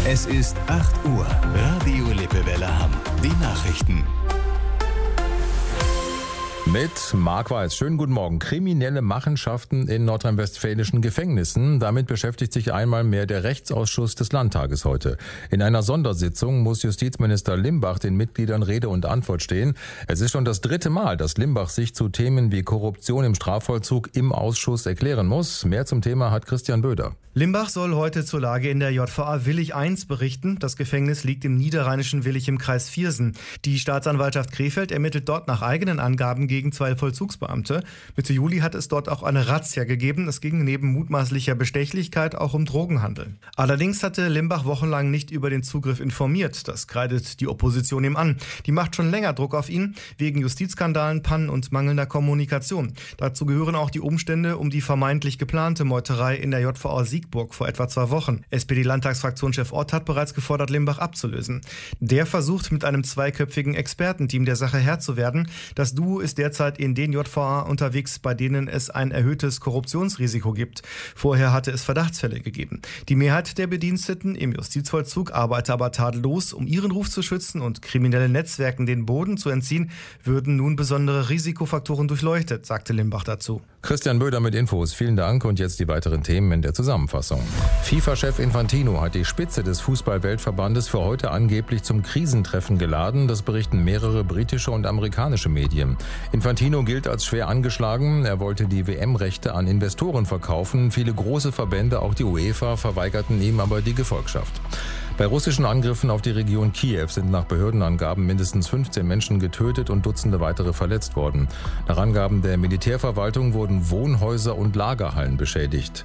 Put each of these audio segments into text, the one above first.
Es ist 8 Uhr. Radio Lippewelle Hamm. Die Nachrichten. Mit Marc Weiß. Schönen guten Morgen. Kriminelle Machenschaften in nordrhein-westfälischen Gefängnissen. Damit beschäftigt sich einmal mehr der Rechtsausschuss des Landtages heute. In einer Sondersitzung muss Justizminister Limbach den Mitgliedern Rede und Antwort stehen. Es ist schon das 3. Mal, dass Limbach sich zu Themen wie Korruption im Strafvollzug im Ausschuss erklären muss. Mehr zum Thema hat Christian Böder. Limbach soll heute zur Lage in der JVA Willich I berichten. Das Gefängnis liegt im niederrheinischen Willich im Kreis Viersen. Die Staatsanwaltschaft Krefeld ermittelt dort nach eigenen Angaben gegen 2 Vollzugsbeamte. Mitte Juli hat es dort auch eine Razzia gegeben. Es ging neben mutmaßlicher Bestechlichkeit auch um Drogenhandel. Allerdings hatte Limbach wochenlang nicht über den Zugriff informiert. Das kreidet die Opposition ihm an. Die macht schon länger Druck auf ihn, wegen Justizskandalen, Pannen und mangelnder Kommunikation. Dazu gehören auch die Umstände um die vermeintlich geplante Meuterei in der JVA Siegburg vor etwa 2 Wochen. SPD-Landtagsfraktionschef Ott hat bereits gefordert, Limbach abzulösen. Der versucht mit einem 2-köpfigen Expertenteam der Sache Herr zu werden. Das Duo ist derzeit in den JVA unterwegs, bei denen es ein erhöhtes Korruptionsrisiko gibt. Vorher hatte es Verdachtsfälle gegeben. Die Mehrheit der Bediensteten im Justizvollzug arbeite aber tadellos. Um ihren Ruf zu schützen und kriminellen Netzwerken den Boden zu entziehen, würden nun besondere Risikofaktoren durchleuchtet, sagte Limbach dazu. Christian Böder mit Infos. Vielen Dank und jetzt die weiteren Themen in der Zusammenfassung. FIFA-Chef Infantino hat die Spitze des Fußball-Weltverbandes für heute angeblich zum Krisentreffen geladen. Das berichten mehrere britische und amerikanische Medien. Infantino gilt als schwer angeschlagen. Er wollte die WM-Rechte an Investoren verkaufen. Viele große Verbände, auch die UEFA, verweigerten ihm aber die Gefolgschaft. Bei russischen Angriffen auf die Region Kiew sind nach Behördenangaben mindestens 15 Menschen getötet und Dutzende weitere verletzt worden. Nach Angaben der Militärverwaltung wurden Wohnhäuser und Lagerhallen beschädigt.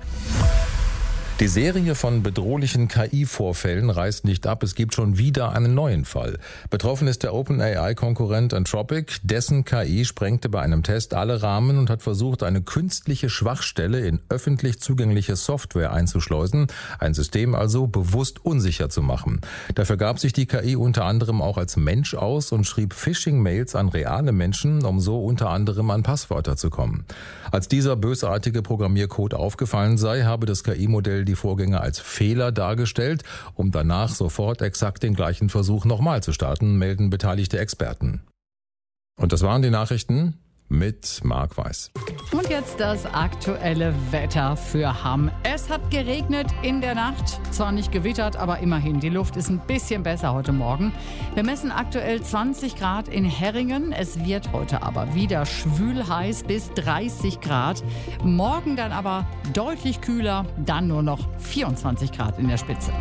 Die Serie von bedrohlichen KI-Vorfällen reißt nicht ab. Es gibt schon wieder einen neuen Fall. Betroffen ist der OpenAI-Konkurrent Anthropic. Dessen KI sprengte bei einem Test alle Rahmen und hat versucht, eine künstliche Schwachstelle in öffentlich zugängliche Software einzuschleusen. Ein System also bewusst unsicher zu machen. Dafür gab sich die KI unter anderem auch als Mensch aus und schrieb Phishing-Mails an reale Menschen, um so unter anderem an Passwörter zu kommen. Als dieser bösartige Programmiercode aufgefallen sei, habe das KI-Modell die Vorgänge als Fehler dargestellt, um danach sofort exakt den gleichen Versuch nochmal zu starten, melden beteiligte Experten. Und das waren die Nachrichten mit Marc Weiß. Und jetzt das aktuelle Wetter für Hamm. Es hat geregnet in der Nacht, zwar nicht gewittert, aber immerhin, die Luft ist ein bisschen besser heute Morgen. Wir messen aktuell 20 Grad in Herringen. Es wird heute aber wieder schwül heiß bis 30 Grad. Morgen dann aber deutlich kühler, dann nur noch 24 Grad in der Spitze.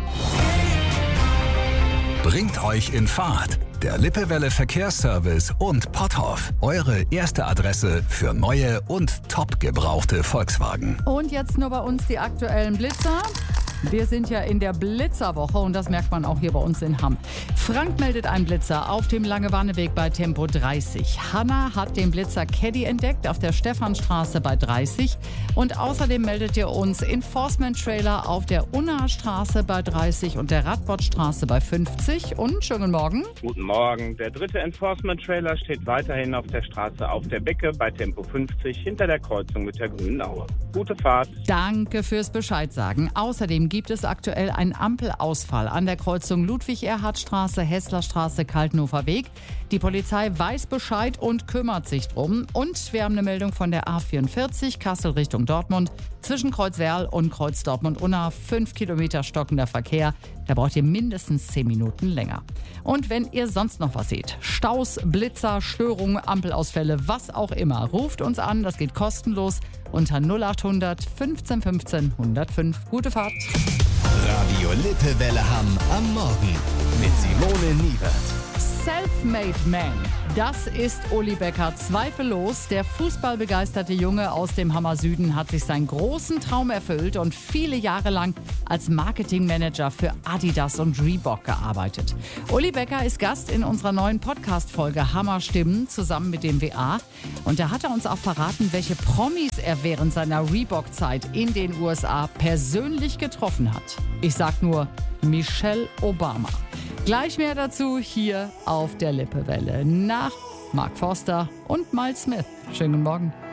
Bringt euch in Fahrt. Der Lippewelle Verkehrsservice und Potthoff. Eure erste Adresse für neue und top gebrauchte Volkswagen. Und jetzt nur bei uns die aktuellen Blitzer. Wir sind ja in der Blitzerwoche und das merkt man auch hier bei uns in Hamm. Frank meldet einen Blitzer auf dem Lange-Warneweg bei Tempo 30. Hanna hat den Blitzer Caddy entdeckt auf der Stephanstraße bei 30. Und außerdem meldet ihr uns Enforcement-Trailer auf der Unna-Straße bei 30 und der Radbottstraße bei 50. Und schönen Morgen. Guten Morgen. Der 3. Enforcement-Trailer steht weiterhin auf der Straße auf der Becke bei Tempo 50 hinter der Kreuzung mit der Grünen Aue. Gute Fahrt. Danke fürs Bescheid sagen. Außerdem gibt es aktuell einen Ampelausfall an der Kreuzung Ludwig-Erhard-Straße, Hesslerstraße, Kaltenhofer Weg. Die Polizei weiß Bescheid und kümmert sich drum. Und wir haben eine Meldung von der A44 Kassel Richtung Dortmund. Zwischen Kreuz Werl und Kreuz Dortmund-Unna 5 Kilometer stockender Verkehr. Da braucht ihr mindestens 10 Minuten länger. Und wenn ihr sonst noch was seht, Staus, Blitzer, Störungen, Ampelausfälle, was auch immer, ruft uns an. Das geht kostenlos unter 0800 15 15 105. Gute Fahrt. Radio Lippewelle Hamm am Morgen mit Simone Niewert. Self-Made Man. Das ist Uli Becker zweifellos. Der fußballbegeisterte Junge aus dem Hammer Süden hat sich seinen großen Traum erfüllt und viele Jahre lang als Marketingmanager für Adidas und Reebok gearbeitet. Uli Becker ist Gast in unserer neuen Podcast-Folge Hammerstimmen zusammen mit dem WA. Und da hat er uns auch verraten, welche Promis er während seiner Reebok-Zeit in den USA persönlich getroffen hat. Ich sag nur Michelle Obama. Gleich mehr dazu hier auf der Lippewelle nach Mark Forster und Miles Smith. Schönen guten Morgen.